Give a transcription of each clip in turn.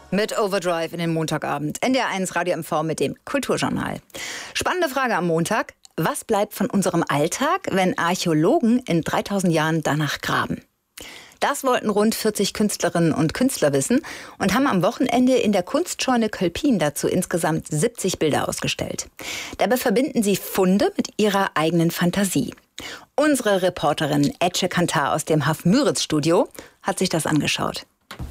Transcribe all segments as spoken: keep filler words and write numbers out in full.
Mit Overdrive in den Montagabend. N D R eins Radio M V mit dem Kulturjournal. Spannende Frage am Montag. Was bleibt von unserem Alltag, wenn Archäologen in dreitausend Jahren danach graben? Das wollten rund vierzig Künstlerinnen und Künstler wissen und haben am Wochenende in der Kunstscheune Kölpin dazu insgesamt siebzig Bilder ausgestellt. Dabei verbinden sie Funde mit ihrer eigenen Fantasie. Unsere Reporterin Ece Kantar aus dem Haf-Müritz-Studio hat sich das angeschaut.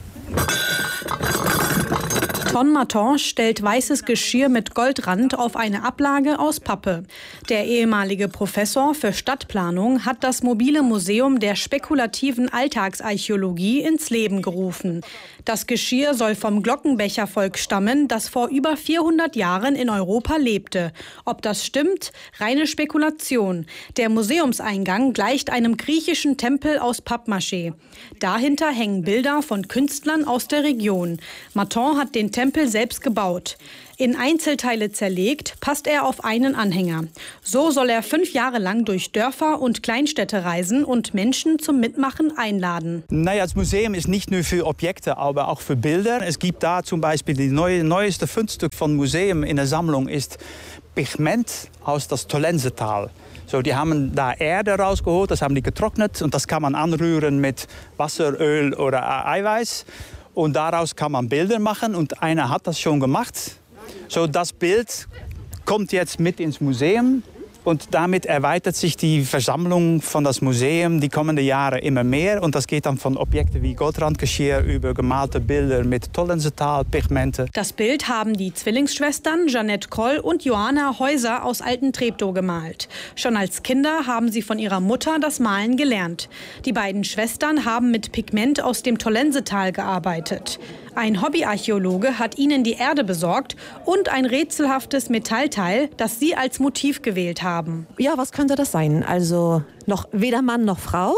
Ton Maton stellt weißes Geschirr mit Goldrand auf eine Ablage aus Pappe. Der ehemalige Professor für Stadtplanung hat das mobile Museum der spekulativen Alltagsarchäologie ins Leben gerufen. Das Geschirr soll vom Glockenbechervolk stammen, das vor über vierhundert Jahren in Europa lebte. Ob das stimmt? Reine Spekulation. Der Museumseingang gleicht einem griechischen Tempel aus Pappmaché. Dahinter hängen Bilder von Künstlern aus der Region. Maton hat den Tempel selbst gebaut. In Einzelteile zerlegt, passt er auf einen Anhänger. So soll er fünf Jahre lang durch Dörfer und Kleinstädte reisen und Menschen zum Mitmachen einladen. Naja, das Museum ist nicht nur für Objekte, aber auch für Bilder. Es gibt da zum Beispiel die neue, neueste Fundstück von Museum in der Sammlung ist Pigment aus das Tollensetal. So, die haben da Erde rausgeholt, das haben die getrocknet und das kann man anrühren mit Wasser, Öl oder Eiweiß. Und daraus kann man Bilder machen und einer hat das schon gemacht. So, das Bild kommt jetzt mit ins Museum und damit erweitert sich die Versammlung von das Museum die kommenden Jahre immer mehr. Und das geht dann von Objekten wie Goldrandgeschirr über gemalte Bilder mit Tollensetal, Pigmente. Das Bild haben die Zwillingsschwestern Jeanette Kroll und Johanna Häuser aus Alten-Treptow gemalt. Schon als Kinder haben sie von ihrer Mutter das Malen gelernt. Die beiden Schwestern haben mit Pigment aus dem Tollensetal gearbeitet. Ein Hobbyarchäologe hat ihnen die Erde besorgt und ein rätselhaftes Metallteil, das sie als Motiv gewählt haben. Ja, was könnte das sein? Also noch weder Mann noch Frau,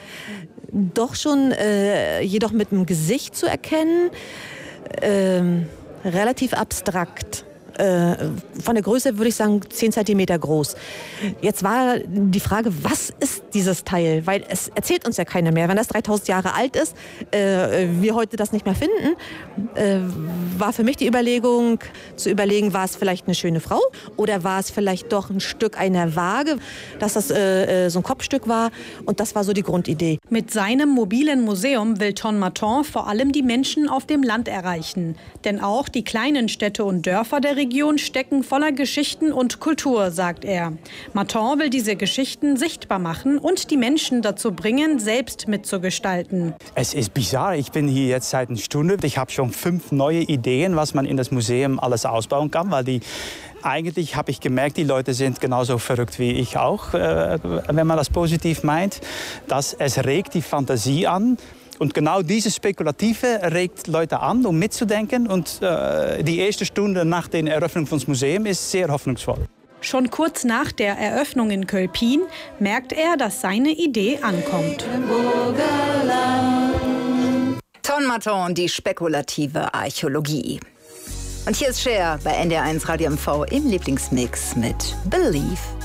doch schon äh, jedoch mit dem Gesicht zu erkennen, ähm, relativ abstrakt. Äh, von der Größe würde ich sagen zehn Zentimeter groß. Jetzt war die Frage, was ist dieses Teil? Weil es erzählt uns ja keiner mehr. Wenn das dreitausend Jahre alt ist, äh, wir heute das nicht mehr finden, äh, war für mich die Überlegung, zu überlegen, war es vielleicht eine schöne Frau oder war es vielleicht doch ein Stück einer Waage, dass das äh, so ein Kopfstück war. Und das war so die Grundidee. Mit seinem mobilen Museum will Ton Maton vor allem die Menschen auf dem Land erreichen. Denn auch die kleinen Städte und Dörfer der Region stecken voller Geschichten und Kultur, sagt er. Maton will diese Geschichten sichtbar machen und die Menschen dazu bringen, selbst mitzugestalten. Es ist bizarr. Ich bin hier jetzt seit einer Stunde. Ich habe schon fünf neue Ideen, was man in das Museum alles ausbauen kann, weil die eigentlich habe ich gemerkt, die Leute sind genauso verrückt wie ich auch, äh, wenn man das positiv meint. Dass es regt die Fantasie an. Und genau dieses Spekulative regt Leute an, um mitzudenken. Und äh, die erste Stunde nach der Eröffnung des Museums ist sehr hoffnungsvoll. Schon kurz nach der Eröffnung in Kölpin merkt er, dass seine Idee ankommt. Ton Maton, die spekulative Archäologie. Und hier ist Cher bei N D R eins Radio M V im Lieblingsmix mit Believe.